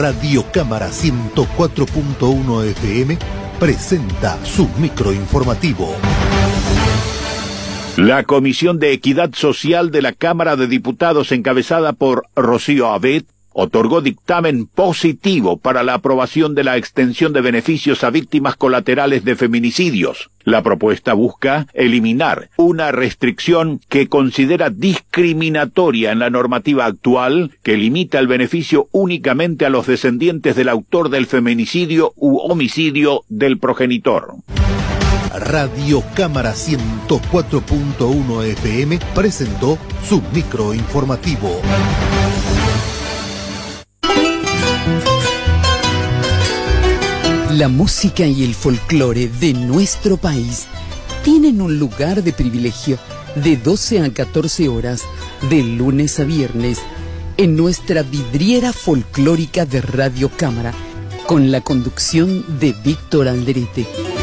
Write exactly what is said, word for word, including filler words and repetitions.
Radio Cámara ciento cuatro punto uno F M presenta su microinformativo. La Comisión de Equidad Social de la Cámara de Diputados, encabezada por Rocío Abet, otorgó dictamen positivo para la aprobación de la extensión de beneficios a víctimas colaterales de feminicidios. La propuesta busca eliminar una restricción que considera discriminatoria en la normativa actual, que limita el beneficio únicamente a los descendientes del autor del feminicidio u homicidio del progenitor. Radio Cámara ciento cuatro punto uno F M presentó su microinformativo. La música y el folclore de nuestro país tienen un lugar de privilegio de doce a catorce horas, de lunes a viernes, en nuestra vidriera folclórica de Radio Cámara, con la conducción de Víctor Alderete.